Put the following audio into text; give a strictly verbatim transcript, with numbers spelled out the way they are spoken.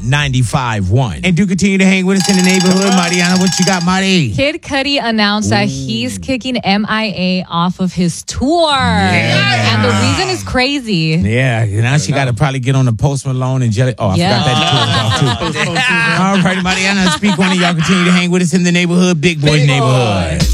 ninety-five point one. And do continue to hang with us in the neighborhood. Mariana, what you got, Mari? Kid Cudi announced Ooh. that he's kicking M I A off of his tour. Yeah. And the reason is crazy. Yeah, now she got to probably get on the Post Malone and Jelly. Oh, I yeah. forgot that too. All right, Mariana, speak on it. Y'all continue to hang with us in the neighborhood. Big Boys Big Neighborhood. Boy.